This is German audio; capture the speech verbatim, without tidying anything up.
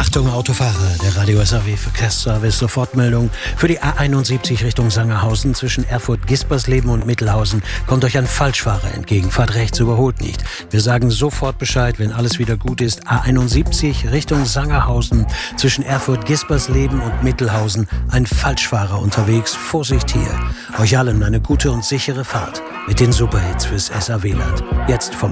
Achtung Autofahrer, der Radio S A W Verkehrsservice, Sofortmeldung. Für die A einundsiebzig Richtung Sangerhausen zwischen Erfurt-Gispersleben und Mittelhausen kommt euch ein Falschfahrer entgegen. Fahrt rechts, überholt nicht. Wir sagen sofort Bescheid, wenn alles wieder gut ist. A einundsiebzig Richtung Sangerhausen zwischen Erfurt-Gispersleben und Mittelhausen. Ein Falschfahrer unterwegs. Vorsicht hier. Euch allen eine gute und sichere Fahrt mit den Superhits fürs S A W-Land. Jetzt vom